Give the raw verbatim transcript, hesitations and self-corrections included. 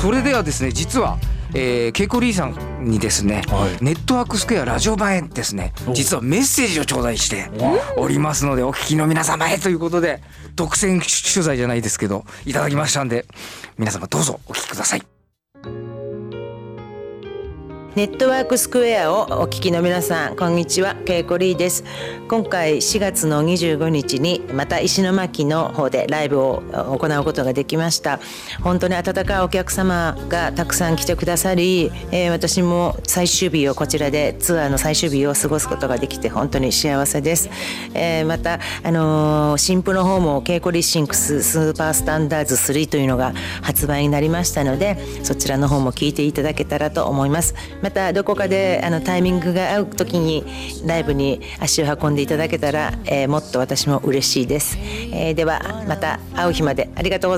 それではですね、実はえー、ケイコリーさんにですね、はい、ネットワークスクエアラジオ版へですね、実はメッセージを頂戴しておりますので、お聞きの皆様へということで独占取材じゃないですけどいただきましたんで、皆様どうぞお聞きください。 ネットワークスクエアをお聞きの皆さん、こんにちは、ケイコリーです。今回しがつのにじゅうごにちにまた石巻の方でライブを行うことができました。本当に温かいお客様がたくさん来てくださり、えー、私も最終日をこちらでツアーの最終日を過ごすことができて本当に幸せです。えー、また、あのー、新譜の方もケイコリーシンクススーパースタンダーズスリーというのが発売になりましたので、そちらの方も聞いていただけたらと思います。またどこかであのタイミングが合う時にライブに足を運んでいただけたら、えー、もっと私も嬉しいです。えー、ではまた会う日までありがとうございます。